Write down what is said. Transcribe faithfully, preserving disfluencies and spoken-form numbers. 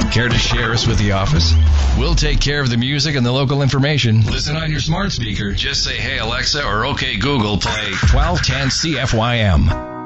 Care to share us with the office? We'll take care of the music and the local information. Listen on your smart speaker. Just say, hey, Alexa, or okay, Google, play twelve ten C F Y M.